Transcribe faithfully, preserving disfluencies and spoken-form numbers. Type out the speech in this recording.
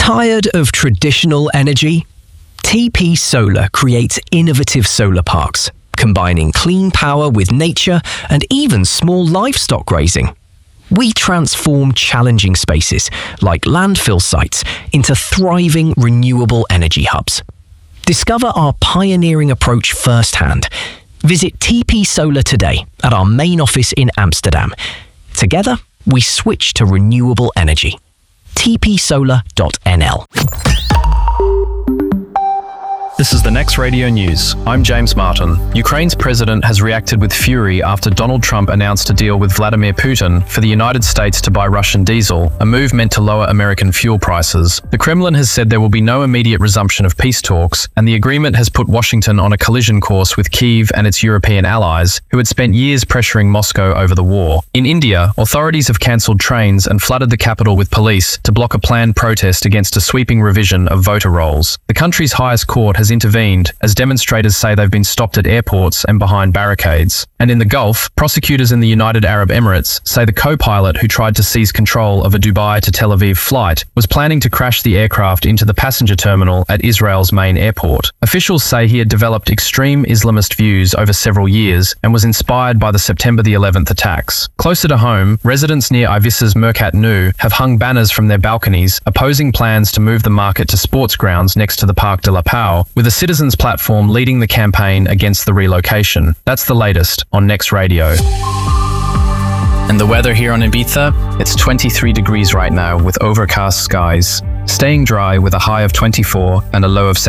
Tired of traditional energy? T P Solar creates innovative solar parks, combining clean power with nature and even small livestock grazing. We transform challenging spaces, like landfill sites, into thriving renewable energy hubs. Discover our pioneering approach firsthand. Visit T P Solar today at our main office in Amsterdam. Together, we switch to renewable energy. t p solar dot n l. This is the Next Radio News. I'm James Martin. Ukraine's president has reacted with fury after Donald Trump announced a deal with Vladimir Putin for the United States to buy Russian diesel, a move meant to lower American fuel prices. The Kremlin has said there will be no immediate resumption of peace talks, and the agreement has put Washington on a collision course with Kyiv and its European allies, who had spent years pressuring Moscow over the war. In India, authorities have cancelled trains and flooded the capital with police to block a planned protest against a sweeping revision of voter rolls. The country's highest court has intervened as demonstrators say they've been stopped at airports and behind barricades. And in the Gulf, prosecutors in the United Arab Emirates say the co-pilot who tried to seize control of a Dubai to Tel Aviv flight was planning to crash the aircraft into the passenger terminal at Israel's main airport. Officials say he had developed extreme Islamist views over several years and was inspired by the September the eleventh attacks. Closer to home, residents near Ivisa's Mercat Nou have hung banners from their balconies opposing plans to move the market to sports grounds next to the Parc de la Pau, with a citizens' platform leading the campaign against the relocation. That's the latest on Next Radio. And the weather here on Ibiza? It's twenty-three degrees right now with overcast skies. Staying dry with a high of twenty-four and a low of